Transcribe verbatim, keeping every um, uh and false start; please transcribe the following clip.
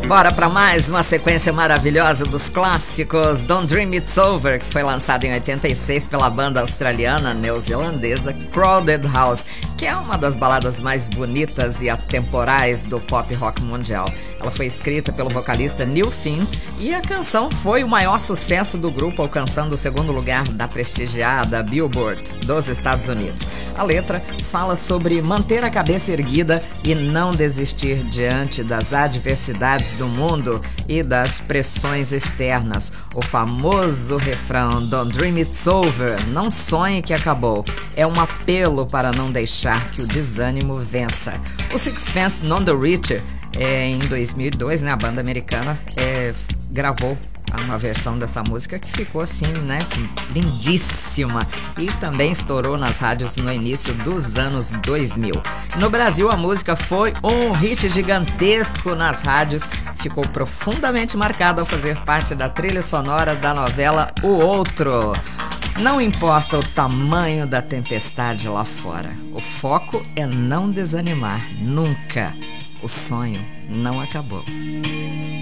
Bora para mais uma sequência maravilhosa dos clássicos. Don't Dream It's Over, que foi lançado em oitenta e seis pela banda australiana neozelandesa Crowded House, que é uma das baladas mais bonitas e atemporais do pop rock mundial. Ela foi escrita pelo vocalista Neil Finn e a canção foi o maior sucesso do grupo, alcançando o segundo lugar da prestigiada Billboard dos Estados Unidos. A letra fala sobre manter a cabeça erguida e não desistir diante das adversidades do mundo e das pressões externas. O famoso refrão Don't Dream It's Over, não sonhe que acabou, é um apelo para não deixar que o desânimo vença. O Sixpence None the Richer, é, em dois mil e dois, né, a banda americana é, gravou uma versão dessa música que ficou assim, né, lindíssima, e também estourou nas rádios no início dos anos dois mil. No Brasil, a música foi um hit gigantesco nas rádios, ficou profundamente marcada ao fazer parte da trilha sonora da novela O Outro. Não importa o tamanho da tempestade lá fora, o foco é não desanimar nunca. O sonho não acabou.